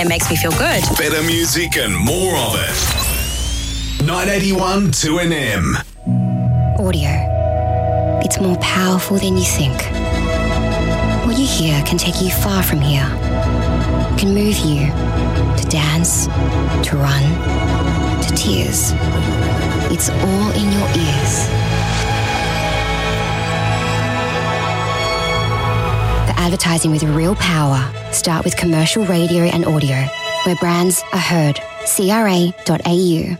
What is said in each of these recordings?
It makes me feel good. Better music and more of it. 981 2NM. Audio. It's more powerful than you think. What you hear can take you far from here. It can move you to dance, to run, to tears. It's all in your ears. For advertising with real power, start with commercial radio and audio, where brands are heard. CRA.au.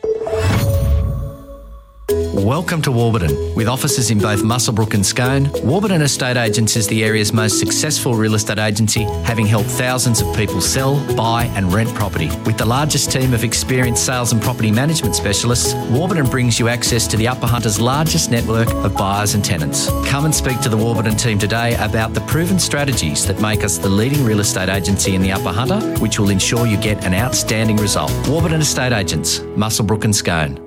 Welcome to Warburton. With offices in both Muswellbrook and Scone, Warburton Estate Agents is the area's most successful real estate agency, having helped thousands of people sell, buy and rent property. With the largest team of experienced sales and property management specialists, Warburton brings you access to the Upper Hunter's largest network of buyers and tenants. Come and speak to the Warburton team today about the proven strategies that make us the leading real estate agency in the Upper Hunter, which will ensure you get an outstanding result. Warburton Estate Agents, Muswellbrook and Scone.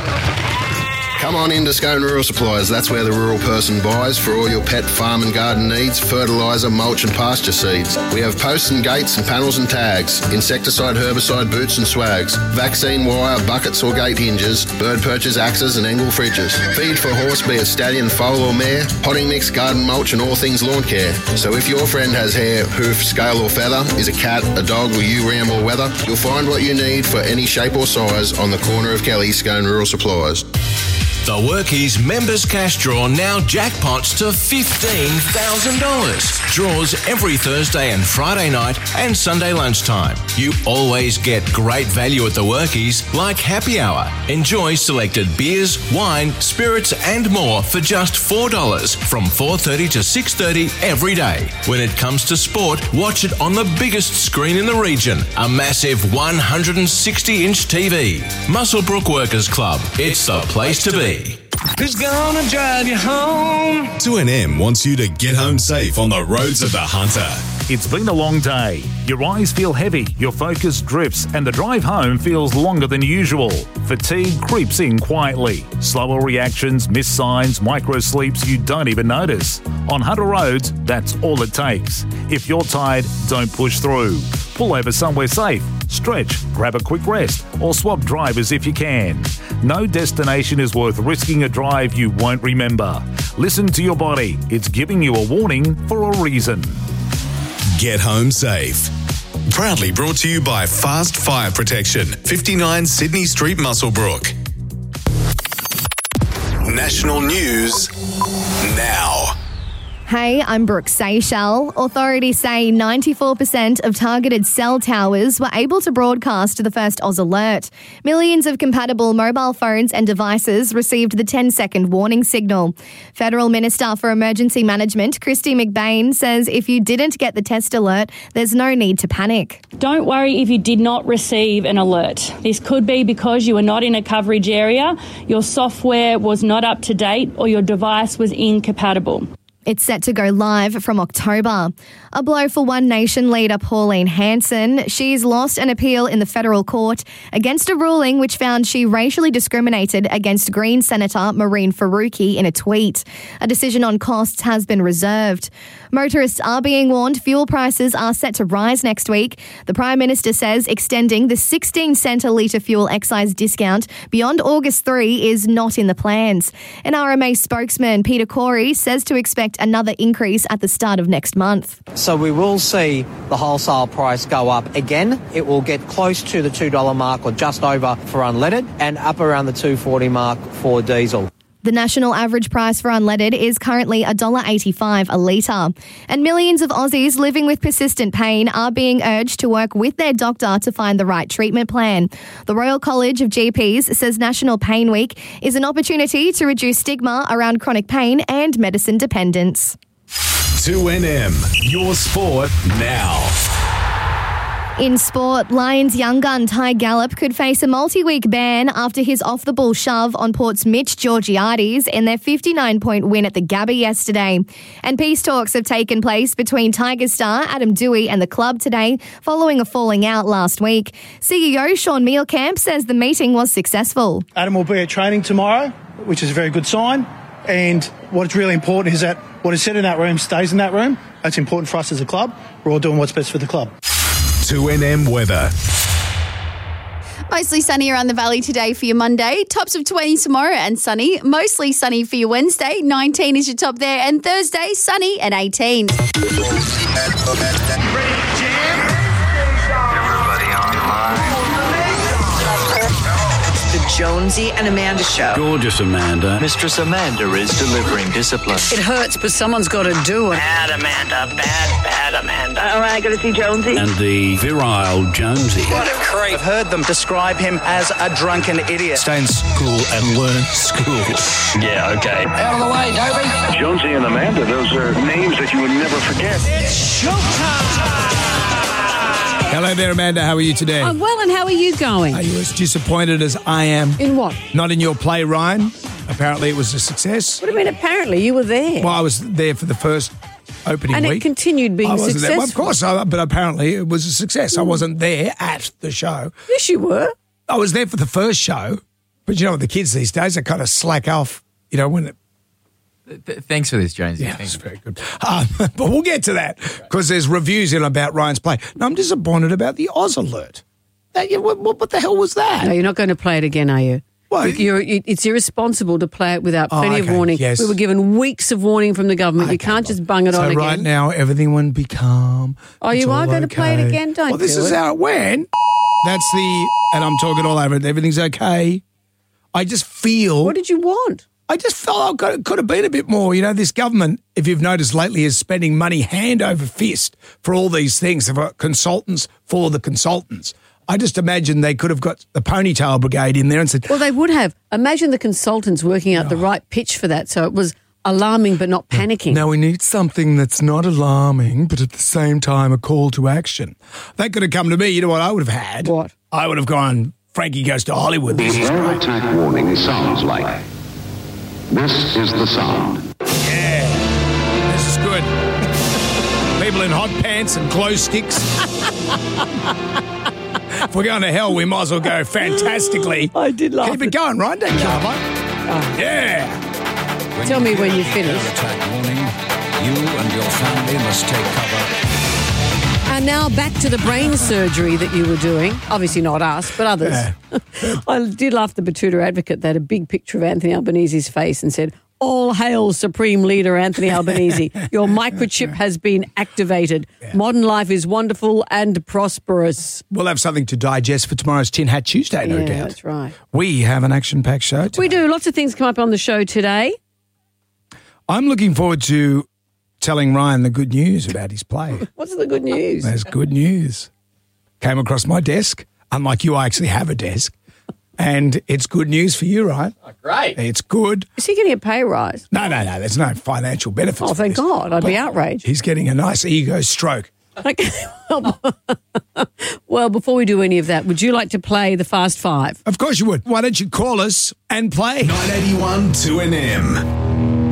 Come on into Scone Rural Supplies. That's where the rural person buys for all your pet, farm and garden needs, fertiliser, mulch and pasture seeds. We have posts and gates and panels and tags, insecticide, herbicide, boots and swags, vaccine wire, buckets or gate hinges, bird perches, axes and angle fridges. Feed for horse, be it stallion, foal or mare, potting mix, garden mulch and all things lawn care. So if your friend has hair, hoof, scale or feather, is a cat, a dog or you ram or weather, you'll find what you need for any shape or size on the corner of Kelly, Scone Rural Supplies. The Workies Members Cash Draw now jackpots to $15,000. Draws every Thursday and Friday night and Sunday lunchtime. You always get great value at the Workies, like happy hour. Enjoy selected beers, wine, spirits and more for just $4 from 4:30 to 6:30 every day. When it comes to sport, watch it on the biggest screen in the region, a massive 160-inch TV. Muswellbrook Workers Club. It's the place to be. Who's gonna drive you home? 2NM wants you to get home safe on the roads of the Hunter. It's been a long day. Your eyes feel heavy, your focus drifts, and the drive home feels longer than usual. Fatigue creeps in quietly. Slower reactions, missed signs, micro sleeps you don't even notice. On Hunter roads, that's all it takes. If you're tired, don't push through. Pull over somewhere safe. Stretch, grab a quick rest, or swap drivers if you can. No destination is worth risking a drive you won't remember. Listen to your body. It's giving you a warning for a reason. Get home safe. Proudly brought to you by Fast Fire Protection, 59 Sydney Street, Muswellbrook. National news now. Hey, I'm Brooke Seychelles. Authorities say 94% of targeted cell towers were able to broadcast the first Oz alert. Millions of compatible mobile phones and devices received the 10-second warning signal. Federal Minister for Emergency Management, Christy McBain, says if you didn't get the test alert, there's no need to panic. Don't worry if you did not receive an alert. This could be because you were not in a coverage area, your software was not up to date, or your device was incompatible. It's set to go live from October. A blow for One Nation leader Pauline Hanson. She's lost an appeal in the federal court against a ruling which found she racially discriminated against Green Senator Maureen Faruqi in a tweet. A decision on costs has been reserved. Motorists are being warned fuel prices are set to rise next week. The Prime Minister says extending the 16-cent a litre fuel excise discount beyond August 3 is not in the plans. An RMA spokesman, Peter Corey, says to expect another increase at the start of next month. So we will see the wholesale price go up again. It will get close to the $2 mark or just over for unleaded and up around the $2.40 mark for diesel. The national average price for unleaded is currently $1.85 a litre. And millions of Aussies living with persistent pain are being urged to work with their doctor to find the right treatment plan. The Royal College of GPs says National Pain Week is an opportunity to reduce stigma around chronic pain and medicine dependence. 2NM, your sport now. In sport, Lions young gun Ty Gallup could face a multi-week ban after his off-the-ball shove on Port's Mitch Georgiades in their 59-point win at the Gabba yesterday. And peace talks have taken place between Tigers star Adam Dewey and the club today following a falling out last week. CEO Sean Mielkamp says the meeting was successful. Adam will be at training tomorrow, which is a very good sign. And what's really important is that what is said in that room stays in that room. That's important for us as a club. We're all doing what's best for the club. 2NM weather. Mostly sunny around the valley today for your Monday. Tops of 20 tomorrow and sunny. Mostly sunny for your Wednesday. 19 is your top there. And Thursday, sunny at 18. The Jonesy and Amanda Show. Gorgeous Amanda. Mistress Amanda is delivering discipline. It hurts, but someone's got to do it. Bad Amanda. Bad Amanda. All right, got to see Jonesy. And the virile Jonesy. What a creep. I've heard them describe him as a drunken idiot. Stay in school and learn school. Yeah, okay. Out of the way, Dobie. Jonesy and Amanda, those are names that you would never forget. It's showtime. Hello there, Amanda. How are you today? I'm well, and how are you going? Are you as disappointed as I am? In what? Not in your play, Ryan. Apparently it was a success. What do you mean, apparently? You were there. Well, I was there for the first opening and week. And it continued being successful. There. Well, of course, but apparently it was a success. I wasn't there at the show. Yes, you were. I was there for the first show, but you know what the kids these days, they kind of slack off, you know, when it... Thanks for this, Jonesy. Yeah, that's very good. But we'll get to that because there's reviews in about Ryan's play. No, I'm disappointed about the Oz alert. What the hell was that? No, you're not going to play it again, are you? Well, it's irresponsible to play it without plenty of warning. Yes. We were given weeks of warning from the government. You can't just bung it on again. So right now, everything will be calm. Oh, you are going to play it again? Don't Well, this is how it went. That's and I'm talking all over it. Everything's okay. I just feel... What did you want? I just felt it could have been a bit more. You know, this government, if you've noticed lately, is spending money hand over fist for all these things. They've got consultants for the consultants. I just imagine they could have got the ponytail brigade in there and said... Well, they would have. Imagine the consultants working out the right pitch for that so it was alarming but not panicking. Now, we need something that's not alarming but at the same time a call to action. That could have come to me. You know what I would have had? What? I would have gone, Frankie Goes to Hollywood. The air attack warning sounds like... This is the sound. Yeah, this is good. People in hot pants and glow sticks. If we're going to hell, we might as well go fantastically. I did laugh. Keep it going, right? Don't you, Yeah. Tell me when you finish. Attack warning. You and your family must take cover. And now back to the brain surgery that you were doing. Obviously not us, but others. Yeah. I did laugh the Batuta Advocate. They had a big picture of Anthony Albanese's face and said, "All hail Supreme Leader Anthony Albanese. Your microchip has been activated. Yeah. Modern life is wonderful and prosperous." We'll have something to digest for tomorrow's Tin Hat Tuesday, no doubt. That's right. We have an action-packed show today. We do. Lots of things come up on the show today. I'm looking forward to telling Ryan the good news about his play. What's the good news? There's good news. Came across my desk. Unlike you, I actually have a desk. And it's good news for you, Ryan. Oh, great. It's good. Is he getting a pay rise? No. There's no financial benefits. Oh, thank God. I'd be outraged. He's getting a nice ego stroke. Okay. Well, before we do any of that, would you like to play the Fast Five? Of course you would. Why don't you call us and play? 981 2NM.